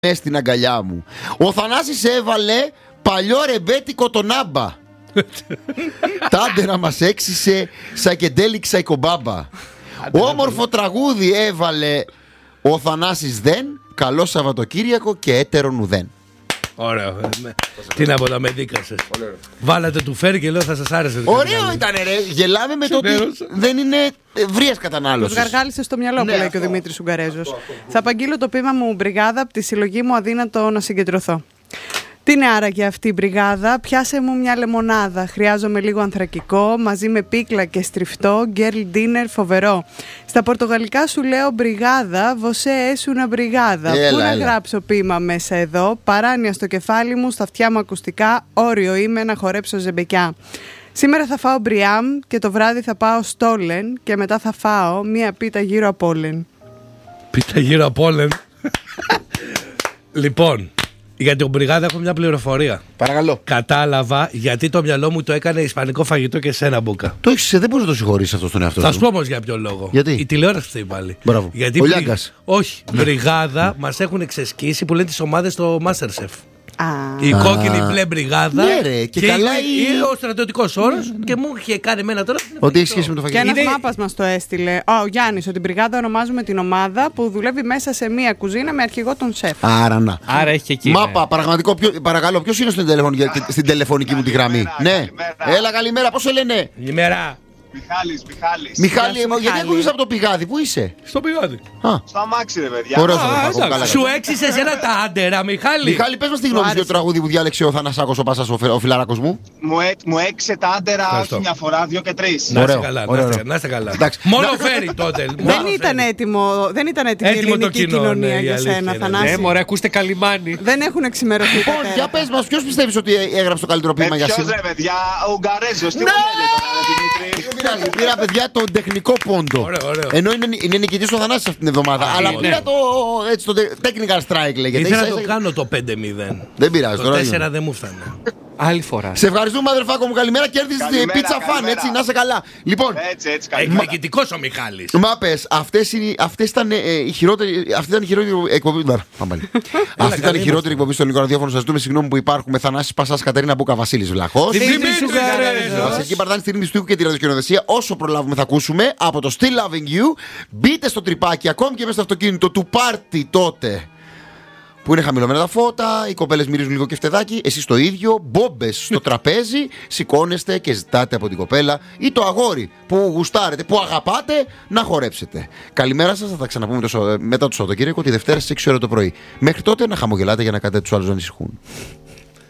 στην αγκαλιά μου. Ο Θανάσης έβαλε παλιό ρεμπέτικο τον Άμπα. Τάντερα μας έξισε σακεντέλικ σαϊκομπάμπα. Όμορφο τραγούδι έβαλε ο Θανάσης δεν. Καλό Σαββατοκύριακο και έτερον ουδέν. Ωραίο. Τι να πω, τα με δίκασες. Βάλατε του φέρει και λέω θα σας άρεσε. Ωραίο ήταν ρε. Γελάμε με το ότι δεν είναι ευρείας κατανάλωσης. Τους γαργάλισε στο μυαλό που λέει και ο Δημήτρης Ουγγαρέζος. Θα απαγγείλω το ποίημα μου Μπριγάδα από τη συλλογή μου Αδύνατο να συγκεντρωθώ. Τι είναι άραγε αυτή η μπριγάδα, πιάσε μου μια λεμονάδα. Χρειάζομαι λίγο ανθρακικό, μαζί με πίκλα και στριφτό, girl dinner φοβερό. Στα πορτογαλικά σου λέω μπριγάδα, βοσέ έσουνα μπριγάδα. Πού να γράψω ποίημα μέσα εδώ, παράνοια στο κεφάλι μου, στα αυτιά μου ακουστικά, όριο είμαι να χορέψω ζεμπεκιά. Σήμερα θα φάω μπριάμ και το βράδυ θα πάω στόλεν και μετά θα φάω μια πίτα γύρω από όλεν. Πίτα γύρω από όλεν. Λοιπόν, για την μπριγάδα έχω μια πληροφορία. Παρακαλώ. Κατάλαβα γιατί το μυαλό μου το έκανε ισπανικό φαγητό και σένα μπουκα. Το έχεις, δεν μπορείς να το συγχωρήσεις αυτό στον εαυτό σου. Θα σου πω όμως για ποιο λόγο. Γιατί? Η τηλεόραση φταίει πάλι. Μπράβο. Γιατί ο Λιάγκας. Όχι. Μπριγάδα μας έχουν εξεσκίσει που λένε τις ομάδες στο Masterchef. Η Ah. κόκκινη μπλε μπριγάδα. Ναι, ρε, και καλά είναι ο στρατιωτικός όρος και μου είχε κάνει εμένα τώρα. Ότι έχει σχέση με το φαγητό. Και ένας μάπας μας το έστειλε. Ο Γιάννης, ότι μπριγάδα ονομάζουμε την ομάδα που δουλεύει μέσα σε μία κουζίνα με αρχηγό τον σεφ. Άρα να. Άρα έχει και εκεί. Μάπα, πραγματικό. Παρακαλώ, ποιος είναι στην τηλεφωνική μου τη γραμμή? Ναι. Έλα, καλημέρα, πώς σε λένε? Καλημέρα. Μιχάλη, γιατί ακούγεις από το πηγάδι, πού είσαι? Στο πηγάδι. Στο αμάξι, ρε παιδιά. Ωραίος Σου έξισες ένα τάντερα, Μιχάλη. Μιχάλη, πες μας τη γνώμη σου για το τραγούδι που διάλεξε ο Θανασάκος ο Πάσας, ο φιλαράκος μου. Μου έξε τα άντερα όχι μια φορά, 2 και 3. Να είστε καλά. Μόνο φέρει τότε. Δεν ήταν έτοιμη η ελληνική κοινωνία για σένα, Θανάση. Μωρέ, ακούστε καλυμάνι. Δεν έχουν εξημερωθεί. Λοιπόν, για πες μας, ποιος πιστεύεις ότι έγραψε το καλύτερο ποίημα για Ποιος σήμερα? ρε παιδιά, ο Ουγγαρέζος, τι μου λέγεται Δημήτρη? Πήρα παιδιά τον τεχνικό πόντο. Ενώ είναι νικητής ο Θανάσης αυτήν την εβδομάδα. Αλλά πήρα το technical strike λέγεται. Ήθελα να το κάνω το 5-0. Δεν πειράζει. Το 4 δεν μου φτάνε. Άλλη φορά. Σε ευχαριστούμε αδερφάκο μου, καλημέρα. Κέρδισες πίτσα φαν, έτσι, να είσαι καλά. Λοιπόν, Έτσι, καλημέρα. Εκδικητικός ο Μιχάλης. μα πες, αυτή ήταν η χειρότερη εκπομπή. Αυτή ήταν η χειρότερη εκπομπή στο ελληνικό ραδιόφωνο. Σας ζητούμε συγγνώμη που υπάρχουμε. Θανάσης Πασάς, Κατερίνα Μπούκα, Βασίλης Βλαχός. Δημήτρης Ουγγαρέζος. Βασιλική Μπαρδάνη στη ρύθμιση του ήχου και τη ραδιοσκηνοθεσία. Όσο προλάβουμε θα ακούσουμε από το Still Loving You. Μπείτε στο τρυπάκι, ακόμη και μέσα στο αυτοκίνητο του πάρτι τότε, που είναι χαμηλωμένα τα φώτα, οι κοπέλες μυρίζουν λίγο και φτεδάκι, εσείς το ίδιο, μπόμπες στο τραπέζι, σηκώνεστε και ζητάτε από την κοπέλα ή το αγόρι που γουστάρετε, που αγαπάτε, να χορέψετε. Καλημέρα σας, θα τα ξαναπούμε μετά το Σαββατοκύριακο τη Δευτέρα στις 6 ώρα το πρωί. Μέχρι τότε να χαμογελάτε για να κάνετε τους άλλους να ανησυχούν.